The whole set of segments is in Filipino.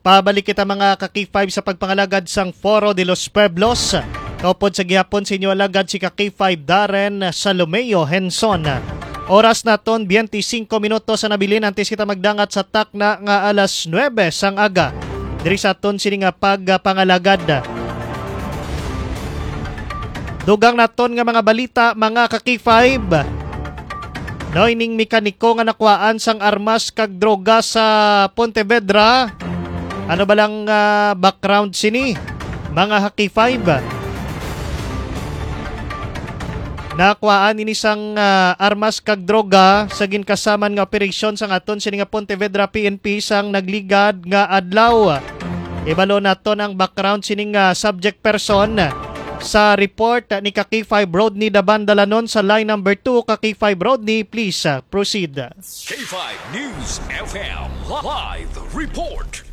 Pabalik kita mga ka-K5 sa pagpangalagad sang Foro de los Pueblos. Kaupod sa gihapon sa inyo alagad si ka-K5 Darren Salomeo Henson. Oras na ton 25 minutos sa nabilin antes kita magdangat sa takna nga alas 9 sang aga. Diri sa ton sini nga pagpangalagad. Dugang naton nga mga balita mga ka-K5. No, ining mekaniko nga nakuhaan sang armas kag droga sa Pontevedra. Ano ba lang background sini? Mga ka-K5. Nakuhaan ini sang armas kag droga sa ginkasaman nga operasyon sang aton sini nga Pontevedra PNP sang nagligad nga adlaw. Ibalo naton ang background sini nga subject person sa report ni ka-K5 Rodney Dabandalanon sa line number 2. ka-K5 Rodney, please proceed. K5 News FM live report.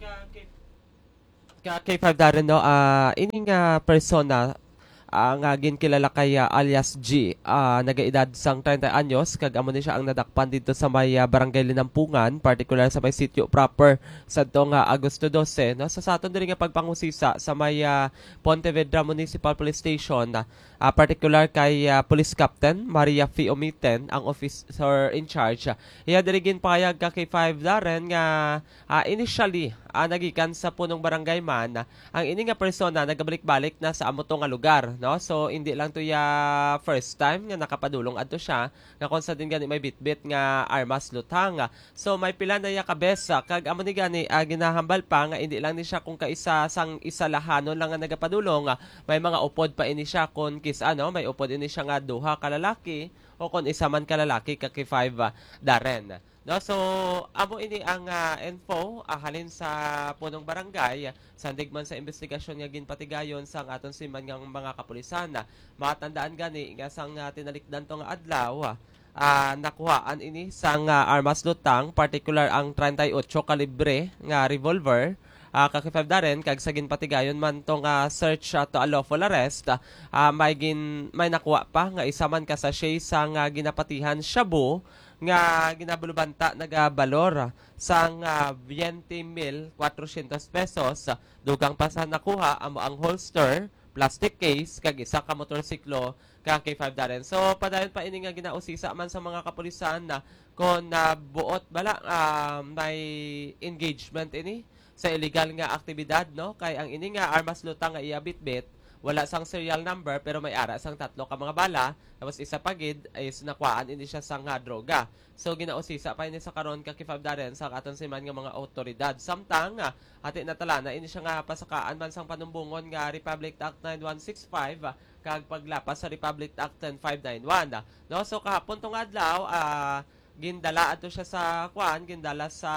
K5 Darren, no, ining persona ang ginkilala kay alias G, nagaedad sang 30 anyos, kag amo ni siya ang nadakpan dito sa may barangay Linampungan, particular sa may sitio proper sa tong Agosto 12, no. Sa aton diri nga pagpangusisa sa may Pontevedra Municipal Police Station, particular kay Police Captain Maria F. Omiten, ang officer in charge. Iya diri ginpayag ka kay 5 Darren nga initially nagikan sa punong barangay man ang ini nga persona nagabalik-balik na sa amo nga lugar, no. So hindi lang to ya first time nga nakapadulong adto siya nga konsa din gani may bitbit nga armas lutang. So may pila na ya kabesa kag amo ni gani ginahambal pa nga hindi lang ni siya kung kaisa sang isalahanon lang nga nagapadulong, may mga upod pa ini siya kon may upod ini siya nga duha ka lalaki o kon isa man ka lalaki ka kay 5 Darren. No, so amo ini ang info halin sa punong barangay sandig man sa investigasyon nga ginpatigayon sang aton siman nga mga kapulisan. Matandaan gani nga sang tinalikdan to nga adlaw, nakuhaan ini sang armas lutang, particular ang 38 kalibre nga revolver. Ka-K5 Darren, kag sa ginpatigayon man tong search to a lawful arrest, may nakuha pa nga isa man ka sachet sang ginapatihan shabu nga ginabulubanta nagabalor sang 20,400 pesos. Dugang pa sa nakuha amo ang holster, plastic case, kag isa ka motorsiklo ka K5 Darren. So padayon pa ini nga ginausisa man sa mga kapulisan na kon buot bala may engagement ini sa illegal nga aktibidad, no, kay ang ini nga armas lutang nga iya bitbit wala sang serial number pero may ara sang 3 ka mga bala, tapos isa pagid is nakuhaan ini siya sang droga. So ginausisa pa ini sa karon ka K5 Darren sa aton siman nga mga otoridad. Samtang ati natala na ini siya nga pasakaan man sang panumbungon nga Republic Act 9165 kag paglapas sa Republic Act 10591. No, so kahapon tong adlaw gindala ato siya sa gindala sa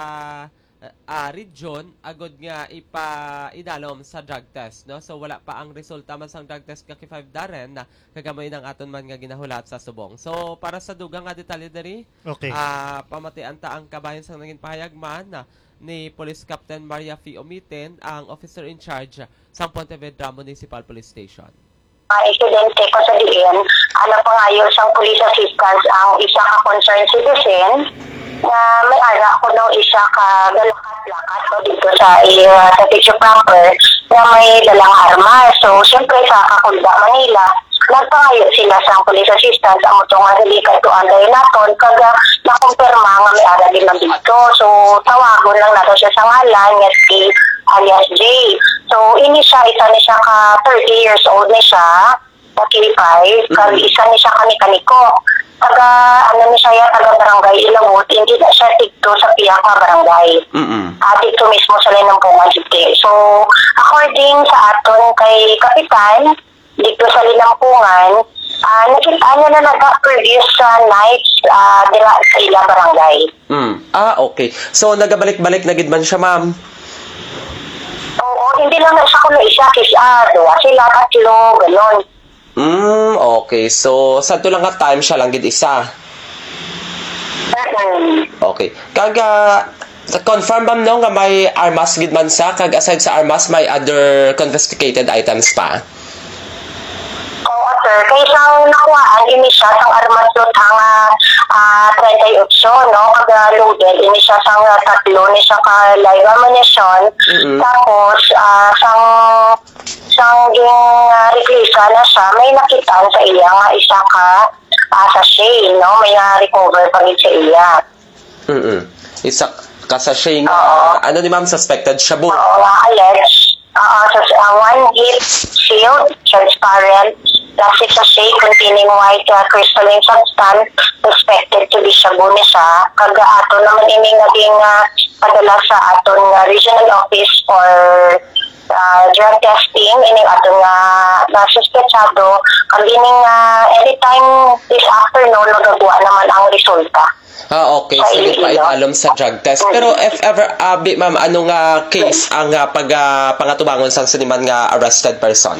region agod nga idalom sa drug test, no. So wala pa ang resulta man sang drug test ka K5 Darren na kagamay ng aton man nga ginahulat sa subong. So para sa dugang nga detalye diri, okay, pamatian ta ang kabayan sang naging pahayag man ni Police Captain Maria F. Omiten, ang officer in charge sa Pontevedra Municipal Police Station. Insidente ko sa diin, pangayo sang police assistance ang isa ka concerned citizen na may ara ko daw isa ka galakat-lakat dito sa sitio proper na may dalang armas. So siyempre sa Kakulda, Manila, nagpangayo sila sa police assistance ang itong delikat to anday naton kag nakumpirma nga may ara din lang dito. So tawagon lang nato siya sa ngalan nga si alias J. So ini siya, isa ni siya ka 30 years old ni siya, K5, kag isa ni siya kaniko. Taga ni siya taga barangay Ilawot, hindi na siya dito sa piyak na barangay. Dito mismo sa Linampungan City. So according sa aton kay Kapitan dito sa Linampungan, nakita niya na nag-produce sa nights dila sa ilang barangay. Okay. So nagabalik-balik na gid man siya, ma'am? Oo, hindi lang na siya kuno isa kasi duwa sila, tatlo, gano'n. Okay. So, sa ito lang nga time, siya lang gid isa. Okay. Kag, confirm ma'am no, nga may armas gid man sa, kag aside sa armas, may other confiscated items pa? Oo, sir. Kaya siyang nakuhaan, ini siya, sang armas lutang 38, no? Pag loaded, ini siya sang tatlo, ni siya ka live ammunition. Tapos, sang replisa na siya, may nakitaan sa iya nga isa ka sachet, no? May recover pa rin sa iya. Isa kasashay nga, ano ni ma'am, suspected shabu. Oo, alleged. One hit sealed, transparent, plastic sachet containing white crystalline substance, suspected to be shabu ni siya. Kaga ato naman ini naging padala sa aton regional office for drug testing, ining aton nasuspetsado. Kag ining anytime this afternoon, magagawa naman ang resulta. Okay. So, hindi pa italom sa drug test. Pero if ever, ma'am, anong case ang pangatubangon sa siniman nga arrested person?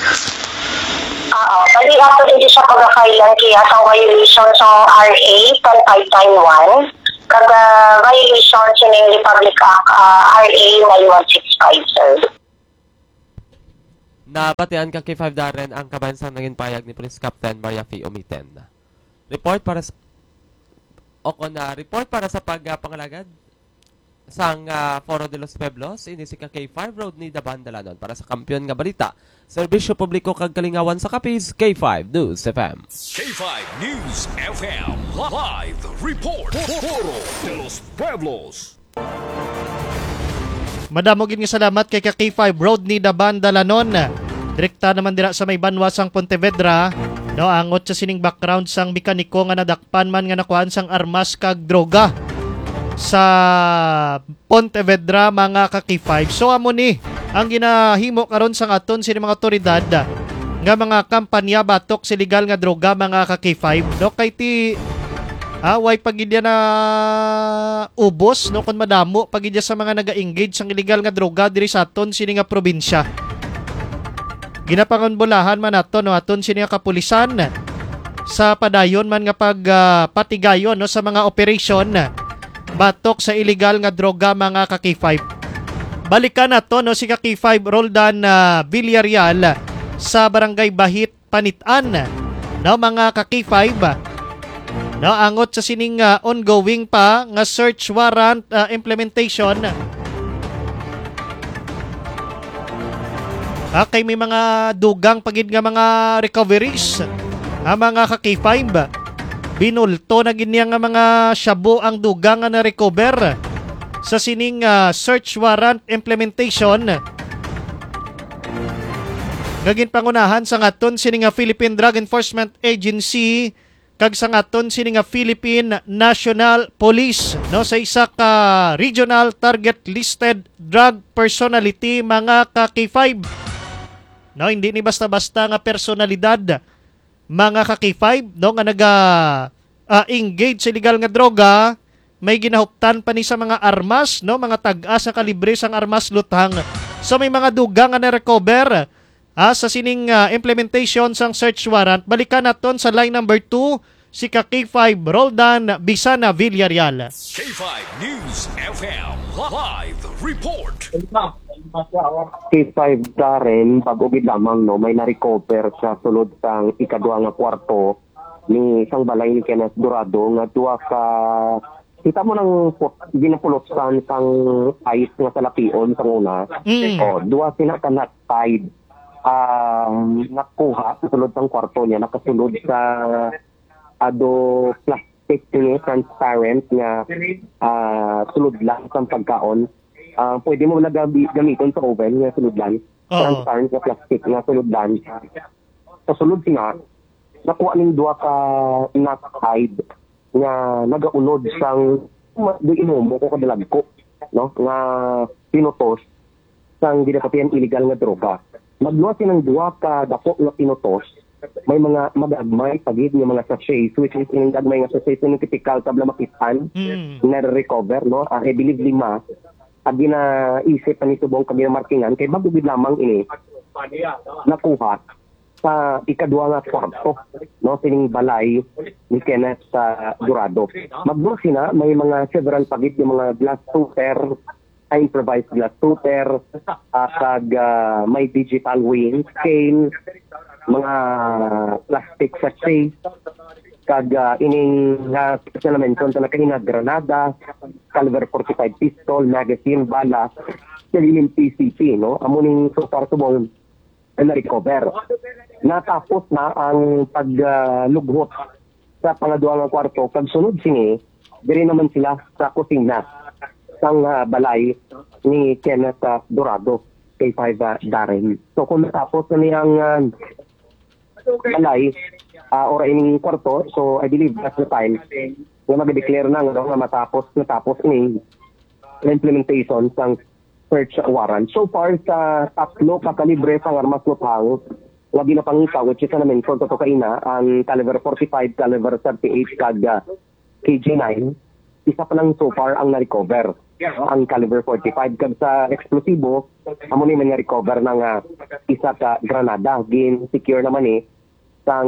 Bali ato din siya pagkakailan kaya sa violation sa RA 10591 kag violation sa Republic Act RA 9165, sir. Nabatian ka kay 5 Darren ang kabansang naging payag ni Police Captain Maria Fee Omiten. Report para sa pagpangalagad sang Foro de los Pueblos ini si K5 Road ni Daban Dalanon para sa kampiyon nga balita. Serbisyo publiko kag kalingawan sa kapis K5 News FM. K5 News FM Live Report. Foro de los Pueblos. Madamogin nga salamat kay K5 Road ni Daban Dalanon. Direkta naman dira sa may banwasang Pontevedra. No, angot sa sining background sang mekaniko nga nadakpan man nga nakuhaan sang armas kag droga sa Pontevedra, mga K5. So amo ni ang ginahimo karon sang aton sining mga otoridad nga mga kampanya batok sa legal nga droga, mga K5. No, kay ti way pagidya na ubos no kun madamo pagidya sa mga naga-engage sang illegal nga droga diri sa aton sini nga probinsya. Ginapangonbulahan man nato no aton sini nga kapulisan sa padayon man nga patigayon no sa mga operation batok sa illegal nga droga, mga K5. Balikan nato no si K5 Roldan Villarreal sa Barangay Bahit, Panitan. No, mga K5 no, angot sa sining ongoing pa nga search warrant implementation. Kay may mga dugang pagid nga mga recoveries. Mga K5 binulto na ginya nga mga shabu ang dugang nga na-recover sa sining search warrant implementation. Gagin pangunahan sa ngaton sining Philippine Drug Enforcement Agency kag sa ngaton sini nga Philippine National Police no sa isa ka regional target listed drug personality, mga K5. No, hindi ni basta-basta nga personalidad, mga K5 no nga engage sa illegal nga droga. May ginahuptan pa ni sa mga armas no, mga tag-as sa kalibre sang armas lutang. So may mga dugang nga na-recover sa sining implementation sang search warrant. Balikan naton sa line number 2 si K5 Roldan Bisana Villarreal. K5 News FM Live Report. K5 Darren, pag-ugid lamang no, may na-recover sa sulod sang ikadua nga kwarto ni isang balay ni Kenneth Dorado nga duwa ka kita mo nang ginapulotsan sang ice nga sa lapion sang una. Duwa sina ka tied nakuha sa sulod sang kwarto niya, nakasulod sa plastic ni transparent nga sulod lang sang pagkaon. Pwede mo na gamitin sa oven nga sulod lang. Transparent nga plastic nga sulod lang. Sa sulod nga nakuha ning duwa ka nut-tied nga nagaunod sang di inumo ko kadalagko no nga pinutos sang ginapatian illegal nga droga. Magluwas ng duwa ka dako nga pinutos, may mga magagmay pagid nga mga sachets, which is in agmay nga sachets ng typical tabla makitan na recover no. I believe 5 ag ginaisip pa ni tubong kami na markingan kay bago gid lamang ini nakuha sa ikadua nga kwarto no sining balay ni Kenneth sa Dorado. Magbuo sina may mga several pagit yung mga glass shooter, improvised glass shooter, kag may digital weighing scale, mga plastic sachet, kag ining siya na mention sa kanina granada, caliber 45 pistol, magazine, bala, sariling PCP, no? Amo ning so far subong na recover. Natapos na ang paglughot sa pangaduha nga kwarto kag sunod sini diri naman sila sa kusina sang balay ni Kenneth Dorado kay 5 Darren. So kung natapos na niyang balay ora ining kwarto, so I believe that's the time nga mag-declare na nga natapos ini implementation sang search warrant. So far sa tatlo ka kalibre sang armas lutang nga ginapangita which is naman for to kaina ang caliber 45, caliber 38 kag KJ9, isa pa lang so far ang na-recover ang caliber 45 kag sa eksplosibo amo ni man recover ng isa ka granada gin secure naman sang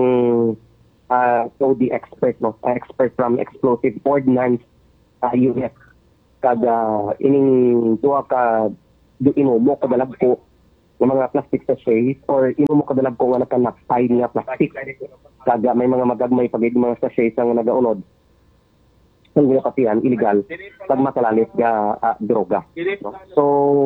OD expert, no? Expert from Explosive Ordnance Unit. Kada ining duha ka inumo kadalag ko ng mga plastic sachets or inumo kadalag ko nga naka-naktie nga plastic. Kada may mga magagmay pagid mga sachets nga nagaunod. Ang ginapatian illegal pag matalalit ga droga. No? So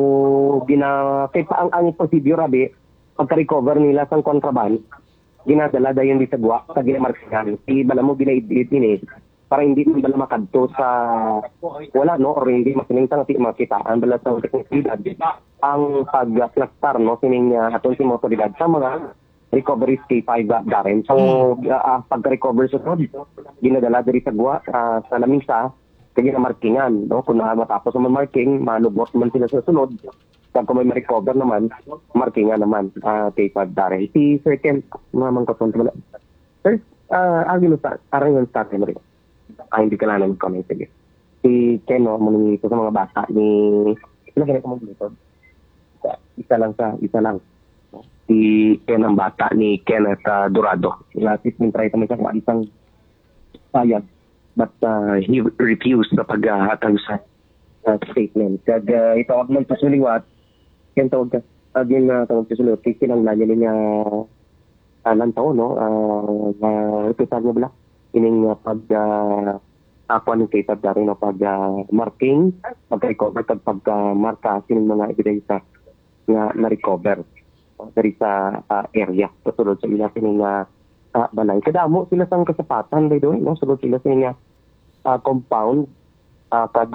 kay pa ang procedure abi pagka-recover nila sang contraband ginadala dayon di sa guwa sa ginamarkahan. Bala mo ginaidit ini para hindi mo bala makadto sa wala no or hindi masinintang ti makita ang bala sa teknikalidad ang pag-plastar no sining aton si motoridad sa mga recovery kay 5 Darren. So pag-recover sa sunod ginadala diri sa guwa sa lamisa kay ginamarkingan no kung matapos ang marking manubot man sila sa sunod. Pag kung may ma-recover naman, markingan naman kay 5 Darren. Si Sir Ken, mamang kapunta mo na. Sir, agilo sa, arang yung start mo rin. Hindi ka lang nag-comment. Sige. Si Ken, no, muna ito sa mga bata ni, ilang ganito mo dito? Isa lang. Si Ken ang bata ni Kenneth Dorado. Latit min try kami sa isang sayad. But he refused na pag-hatag sa statement. Kag itawag man sa suliwat, kaya tawag ka, aging tawag ka suliwat, kaya kinanglan niya lantaw, no? Repetan niya bala, ining pag-apuan ng kay Tabdari, no? Pag-marking, pag-recover, pag-marka, sining mga ebidensya nga na-recover dari sa area. Kasulod sa ila sining balay. Kadamo sila sang kasapatan, by the way, no? Sulod sila sining compound, kag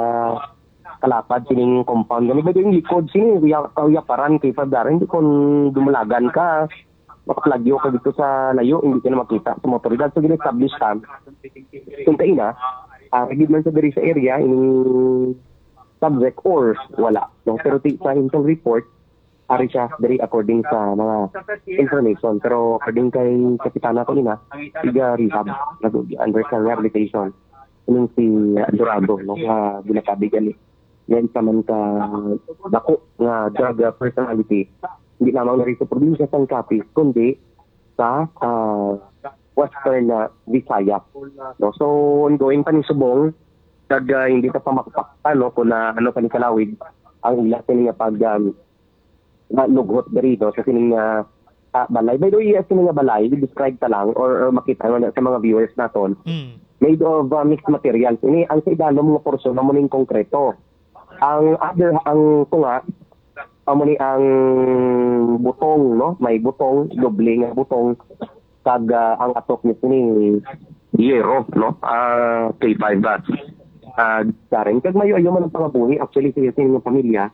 kalapad sining compound gani ba yung likod sini yaparan kay Fadaran hindi kon dumulagan ka makaplagyo ka dito sa layo hindi ka na makita sa motoridad so gina-establish ka kung kaina rigid man sa diri sa area ining subject or wala no pero sa intong report ari siya diri according sa mga information pero according kay kapitana ko nina tiga rehab under sa rehabilitation yung si Dorado, no, nga ginakabigan yan sa man ka dako nga drug personality hindi lamang na rin sa probinsya sa Capiz kundi sa Western Visayas. No? So, ongoing pa ni Subong kag hindi pa makapakta no, kung ano pa ni Kalawig ang ila sining pag lughot dito sa sining balay. By the way, sining balay, describe ta lang or makita nga sa mga viewers naton. Made of mixed materials. Ini ang sa idalom nga portion mo ning konkreto. Ang other ang tunga amo ni ang butong no, may butong doble nga butong kag ang atok ni sining yero no. Kay 5 bat. Daring kag mayo ayo man ang pangabuhi actually sa sining pamilya.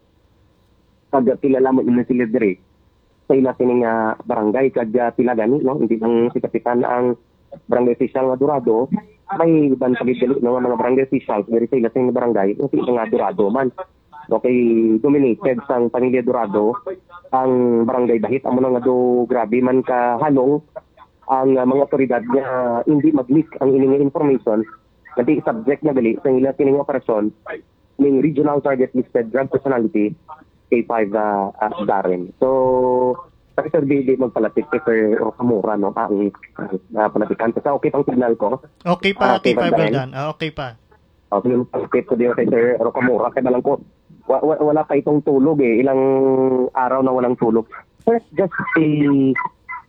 Kag kilala mo ina sila dire sa ila sining barangay kag pila gani no, hindi lang si kapitan ang barangay official nga Dorado, may ban pagidali ng mga barangay officials diri sa ilang barangay, kasi nga Dorado man. Okay, dominated sang pamilya Dorado ang barangay Dahit amo nga do grabe man ka halong ang mga otoridad nga hindi mag-leak ang ining information kasi subject na gali sa ilang kining operasyon ning regional target listed drug personality K5 Darren. So Sir Billy magpalapit kay Sir Rokamura no ang palatikan sa okay pang signal ko. Okay pa kay Pabeldan. Okay pa. Okay palapit ko din kay Sir Rokamura kay balang ko. Wala pa itong tulog ilang araw na walang tulog. First just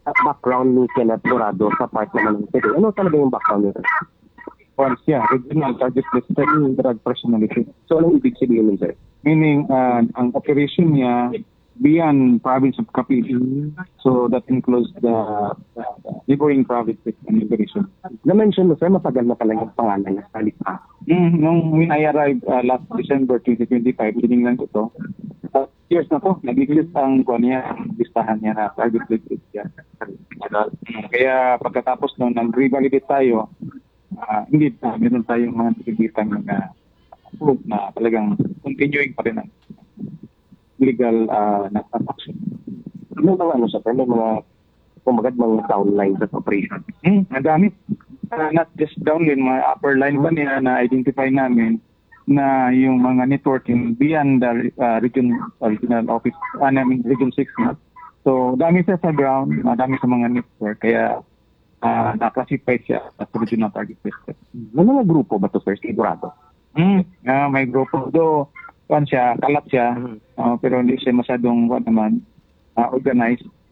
background ni Kenneth Dorado sa part naman ng PDEA? Ano talaga yung background nito? Once, yeah, regional target listed drug personality. So, anong ibig sabihin nun, sir? Meaning, ang operation niya beyond province of Cavite. So, that includes the neighboring provinces and operation. Na-mention mo, sir, matagal na talaga yung pangalan niya sa lista. Nung when I arrived last December 2025, tinignan ko to. Years na to, nag-exist ang listahan niya na target listed siya. Kaya pagkatapos nung nag-revalidate tayo, hindi meron tayong mga nakikitang proof na talagang continuing pa rin ang legal na transaction. May mga ano, sir, may mga kumagad mga downlines sa operation. Madami. Not just downline, mga upper line pa niya na identify namin na yung mga networking beyond the regional office, region 6 na. So, dami siya sa ground, madami sa mga network, kaya na-classify siya as regional target list. May mga grupo ba ito, sir, sigurado? May grupo. Though, kalat siya, pero hindi siya masyadong organized.